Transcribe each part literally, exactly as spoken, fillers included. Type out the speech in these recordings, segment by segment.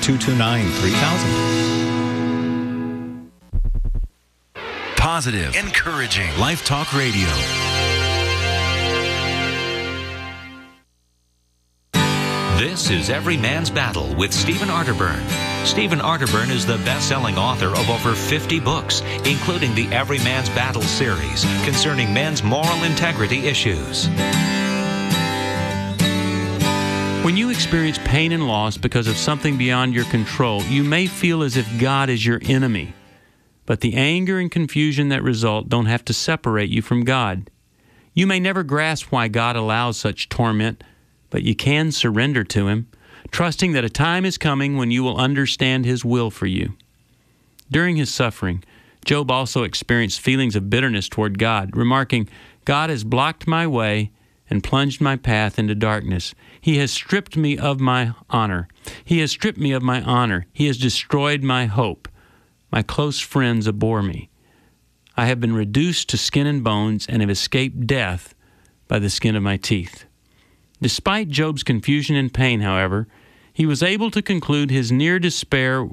two two nine, three thousand. Positive, encouraging, Life Talk Radio. This is Every Man's Battle with Stephen Arterburn. Stephen Arterburn is the best-selling author of over fifty books, including the Every Man's Battle series concerning men's moral integrity issues. When you experience pain and loss because of something beyond your control, you may feel as if God is your enemy. But the anger and confusion that result don't have to separate you from God. You may never grasp why God allows such torment, but you can surrender to Him, trusting that a time is coming when you will understand His will for you. During his suffering, Job also experienced feelings of bitterness toward God, remarking, "God has blocked my way and plunged my path into darkness. He has stripped me of my honor. He has stripped me of my honor. He has destroyed my hope. My close friends abhor me. I have been reduced to skin and bones and have escaped death by the skin of my teeth." Despite Job's confusion and pain, however, he was able to conclude his near despair.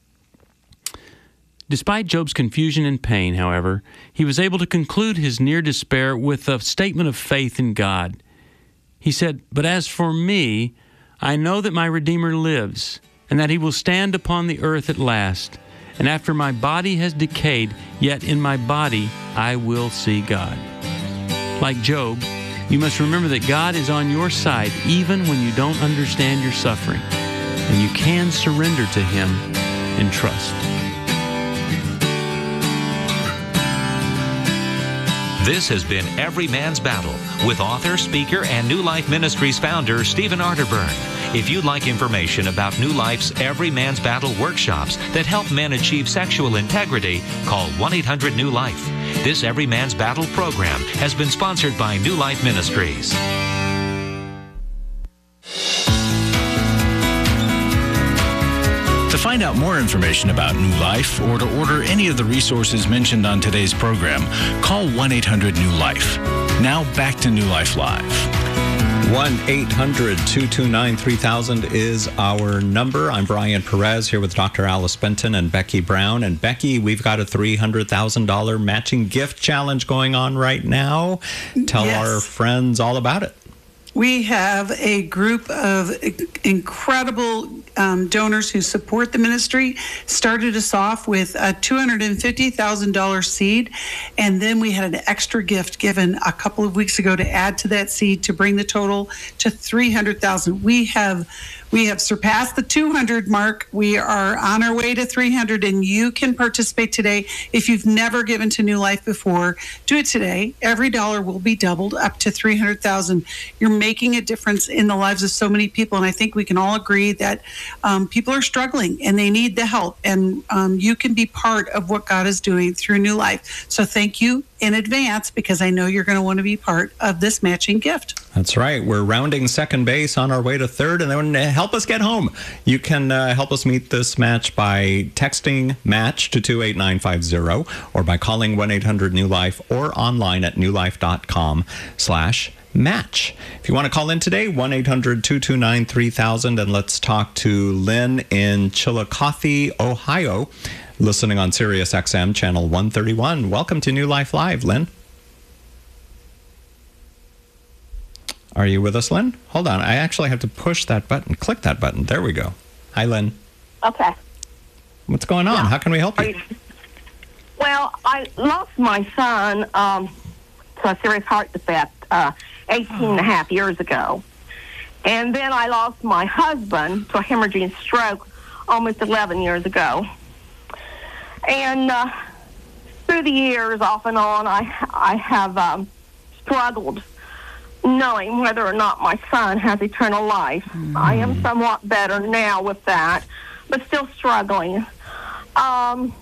Despite Job's confusion and pain, however, he was able to conclude his near despair with a statement of faith in God. He said, "But as for me, I know that my Redeemer lives, and that He will stand upon the earth at last. And after my body has decayed, yet in my body I will see God." Like Job, you must remember that God is on your side even when you don't understand your suffering, and you can surrender to Him in trust. This has been Every Man's Battle with author, speaker, and New Life Ministries founder Stephen Arterburn. If you'd like information about New Life's Every Man's Battle workshops that help men achieve sexual integrity, call one eight hundred new life. This Every Man's Battle program has been sponsored by New Life Ministries. To find out more information about New Life or to order any of the resources mentioned on today's program, call one eight hundred new life. Now back to New Life Live. one eight hundred, two two nine, three thousand is our number. I'm Brian Perez here with Doctor Alice Benton and Becky Brown. And Becky, we've got a three hundred thousand dollars matching gift challenge going on right now. Tell Yes. our friends all about it. We have a group of incredible um, donors who support the ministry. Started us off with a two hundred fifty thousand dollars seed, and then we had an extra gift given a couple of weeks ago to add to that seed to bring the total to three hundred thousand dollars. We have we have surpassed the two hundred mark. We are on our way to three hundred, and you can participate today. If you've never given to New Life before, do it today. Every dollar will be doubled up to three hundred thousand dollars. You're making a difference in the lives of so many people, and I think we can all agree that um, people are struggling and they need the help, and um, you can be part of what God is doing through New Life. So thank you in advance, because I know you're going to want to be part of this matching gift. That's right. We're rounding second base on our way to third, and then help us get home. You can uh, help us meet this match by texting MATCH to two eight nine five zero or by calling one eight hundred new life or online at newlife.com slash match. If you want to call in today, one eight hundred, two two nine, three thousand, and let's talk to Lynn in Chillicothe, Ohio, listening on Sirius X M channel one thirty-one. Welcome to New Life Live, Lynn. Are you with us, Lynn? Hold on. I actually have to push that button. Click that button. There we go. Hi, Lynn. Okay. What's going on? Yeah. How can we help you? Well, I lost my son um, to a serious heart defect uh, eighteen and a half years ago. And then I lost my husband to a hemorrhaging stroke almost eleven years ago. And uh, through the years, off and on, I, I have um, struggled knowing whether or not my son has eternal life. Mm. I am somewhat better now with that, but still struggling. Um,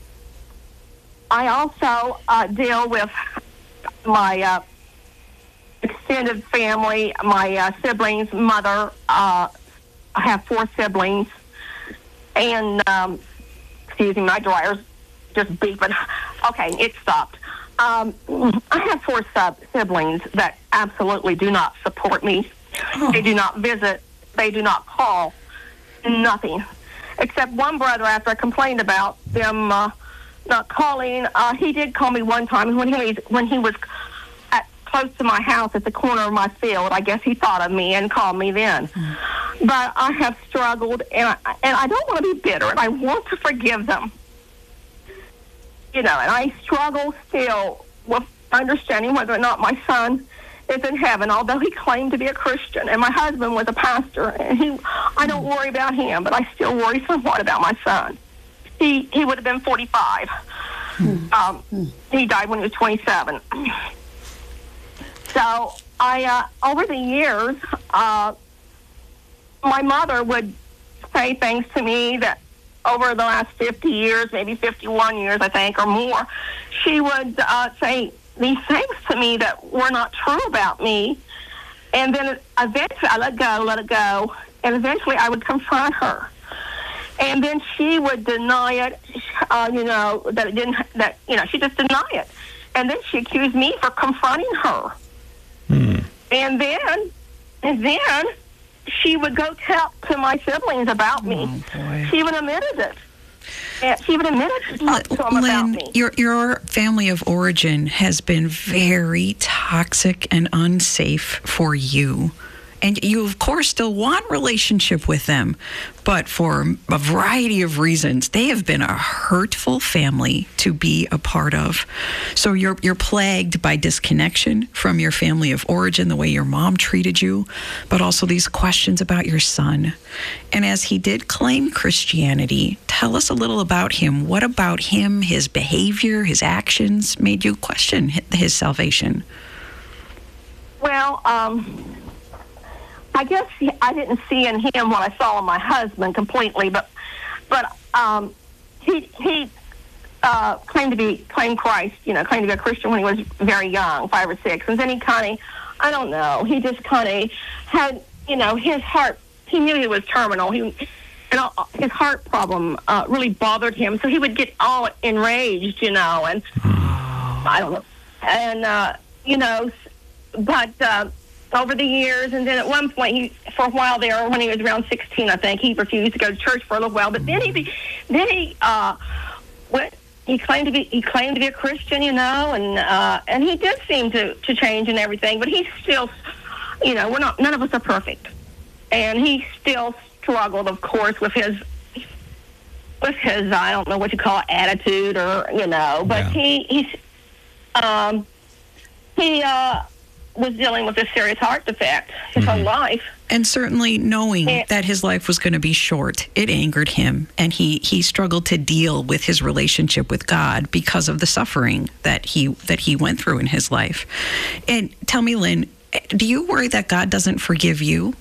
I also uh, deal with my uh, extended family, my uh, siblings, mother. Uh, I have four siblings, and um, excuse me, my dryer's just beeping. Okay, it stopped. Um, I have four sub siblings that absolutely do not support me. Oh. They do not visit. They do not call. Nothing. except one brother, after I complained about them uh, not calling, uh, he did call me one time when he was, when he was at, close to my house at the corner of my field. I guess he thought of me and called me then. Mm. But I have struggled, and I, and I don't want to be bitter, and I want to forgive them. You know, and I struggle still with understanding whether or not my son is in heaven, although he claimed to be a Christian, and my husband was a pastor, and he, I don't worry about him, but I still worry somewhat about my son. He he would have been forty-five. Mm. Um, mm. He died when he was twenty-seven. So I, uh, over the years, uh, my mother would say things to me that over the last fifty years, maybe fifty-one years, I think, or more, she would uh, say these things to me that were not true about me. And then eventually I let go, let it go, and eventually I would confront her. And then she would deny it, uh, you know, that it didn't, that, you know, she just deny it. And then she accused me for confronting her. Hmm. And then, and then she would go tell to my siblings about me. Oh, boy. She even admitted it. And she even admitted to talk to them Lynn, about me. Your, your family of origin has been very toxic and unsafe for you. And you, of course, still want relationship with them. But for a variety of reasons, they have been a hurtful family to be a part of. So you're you're plagued by disconnection from your family of origin, the way your mom treated you, but also these questions about your son. And as he did claim Christianity, tell us a little about him. What about him, his behavior, his actions made you question his salvation? Well, um... I guess he, I didn't see in him what I saw in my husband completely, but but um, he he uh, claimed to be claimed Christ, you know, claimed to be a Christian when he was very young, five or six, and then he kind of, I don't know, he just kind of had, you know, his heart. He knew he was terminal. He and all, his heart problem uh, really bothered him, so he would get all enraged, you know, and I don't know, and uh, you know, but. Uh, over the years, and then at one point, he, for a while there, when he was around sixteen, I think, he refused to go to church for a little while. But then he, then he, uh, went, he claimed to be, he claimed to be a Christian, you know, and uh, and he did seem to, to change and everything. But he's still, you know, we're not, none of us are perfect, and he still struggled, of course, with his, with his, I don't know what you call it, attitude, or you know, but yeah. he, he's, um, he, uh. was dealing with a serious heart defect his mm-hmm. whole life. And certainly knowing and, that his life was going to be short, it angered him. And he, he struggled to deal with his relationship with God because of the suffering that he that he went through in his life. And tell me, Lynn, do you worry that God doesn't forgive you?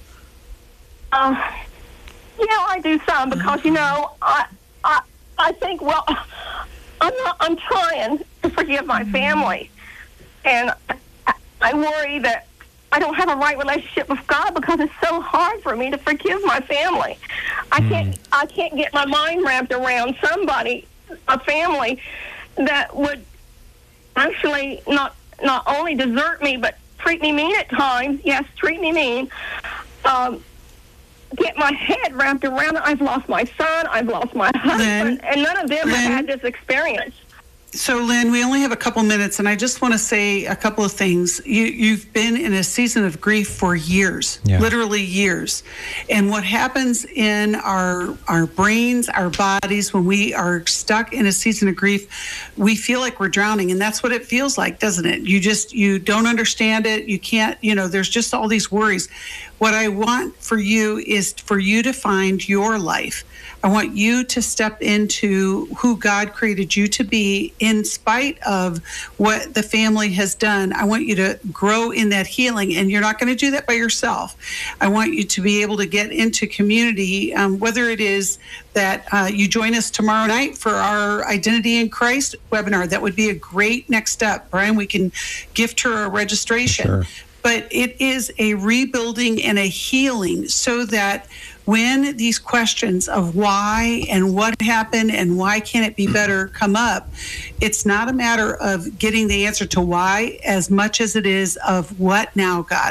Uh, yeah, I do some because, you know, I, I, I think, well, I'm, not, I'm trying to forgive my family. And I worry that I don't have a right relationship with God because it's so hard for me to forgive my family. I can't I can't get my mind wrapped around somebody, a family, that would actually not not only desert me, but treat me mean at times. Yes, treat me mean. Um, get my head wrapped around it. I've lost my son. I've lost my husband. Lynn, and none of them Lynn, have had this experience. So, Lynn, we only have a couple minutes, and I just want to say a couple of things. You, you've been in a season of grief for years, yeah. literally years. And what happens in our our brains, our bodies, when we are stuck in a season of grief, we feel like we're drowning, and that's what it feels like, doesn't it? You just, you don't understand it. You can't, you know, there's just all these worries. What I want for you is for you to find your life. I want you to step into who God created you to be in spite of what the family has done. I want you to grow in that healing, and you're not going to do that by yourself. I want you to be able to get into community, um, whether it is that uh, you join us tomorrow night for our Identity in Christ webinar. That would be a great next step. Brian, we can gift her a registration. Sure. But it is a rebuilding and a healing so that when these questions of why and what happened and why can't it be better come up, it's not a matter of getting the answer to why as much as it is of what now, God?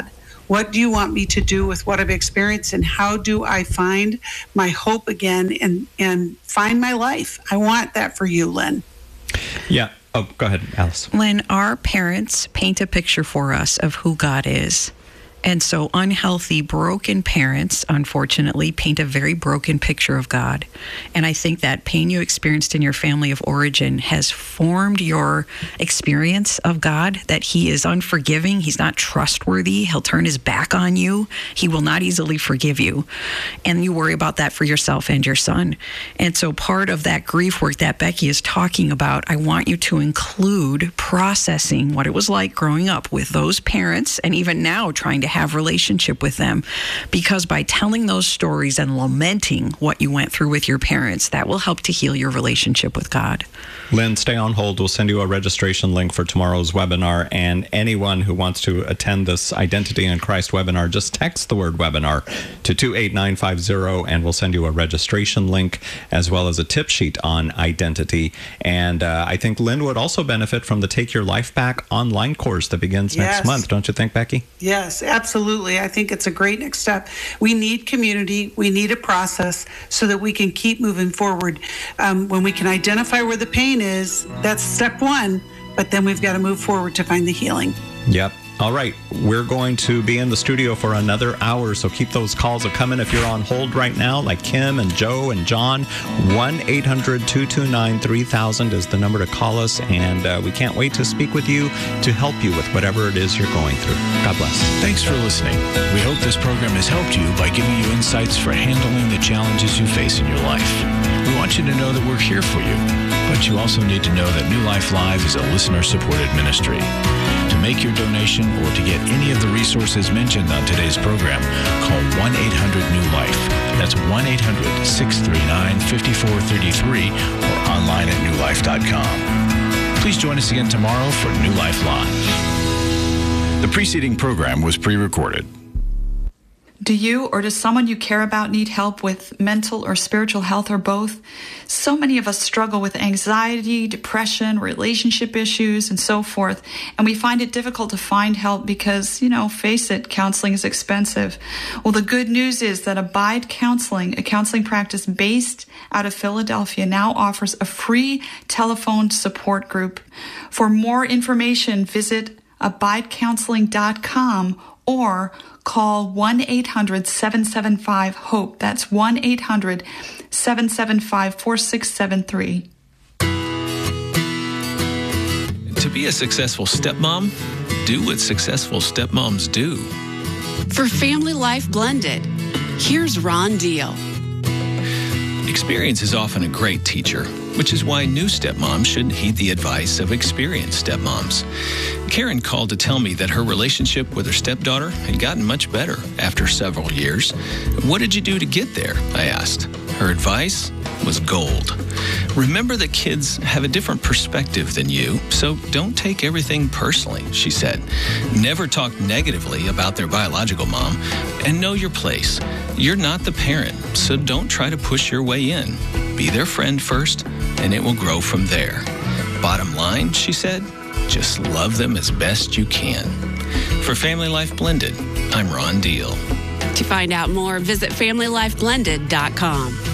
What do you want me to do with what I've experienced, and how do I find my hope again and, and find my life? I want that for you, Lynn. Yeah. Oh, go ahead, Alice. Lynn, our parents paint a picture for us of who God is. And so unhealthy, broken parents, unfortunately, paint a very broken picture of God. And I think that pain you experienced in your family of origin has formed your experience of God, that he is unforgiving, he's not trustworthy, he'll turn his back on you, he will not easily forgive you. And you worry about that for yourself and your son. And so part of that grief work that Becky is talking about, I want you to include processing what it was like growing up with those parents, and even now trying to have relationship with them, because by telling those stories and lamenting what you went through with your parents, that will help to heal your relationship with God. Lynn, stay on hold. We'll send you a registration link for tomorrow's webinar, and anyone who wants to attend this Identity in Christ webinar, just text the word webinar to two eight nine five zero, and we'll send you a registration link as well as a tip sheet on identity. And uh, I think Lynn would also benefit from the Take Your Life Back online course that begins Yes. next month, don't you think, Becky? Yes, absolutely. I think it's a great next step. We need community. We need a process so that we can keep moving forward. Um, when we can identify where the pain is, that's step one, but then we've got to move forward to find the healing. Yep. All right. We're going to be in the studio for another hour, so keep those calls coming if you're on hold right now, like Kim and Joe and John. one eight hundred two two nine three thousand is the number to call us, and uh, we can't wait to speak with you to help you with whatever it is you're going through. God bless. Thanks for listening. We hope this program has helped you by giving you insights for handling the challenges you face in your life. We want you to know that we're here for you, but you also need to know that New Life Live is a listener-supported ministry. To make your donation or to get any of the resources mentioned on today's program, call one eight hundred new life. That's one eight hundred six three nine five four three three or online at new life dot com. Please join us again tomorrow for New Life Live. The preceding program was pre-recorded. Do you or does someone you care about need help with mental or spiritual health or both? So many of us struggle with anxiety, depression, relationship issues, and so forth, and we find it difficult to find help because, you know, face it, counseling is expensive. Well, the good news is that Abide Counseling, a counseling practice based out of Philadelphia, now offers a free telephone support group. For more information, visit abide counseling dot com or call one eight hundred seven seven five HOPE. That's one eight hundred seven seven five four six seven three. To be a successful stepmom, do what successful stepmoms do. For Family Life Blended, here's Ron Deal. Experience is often a great teacher, which is why new stepmoms should heed the advice of experienced stepmoms. Karen called to tell me that her relationship with her stepdaughter had gotten much better after several years. What did you do to get there? I asked. Her advice was gold. Remember that kids have a different perspective than you, so don't take everything personally, she said. Never talk negatively about their biological mom, and know your place. You're not the parent, so don't try to push your way in. Be their friend first, and it will grow from there. Bottom line, she said, just love them as best you can. For Family Life Blended, I'm Ron Deal. To find out more, visit family life blended dot com.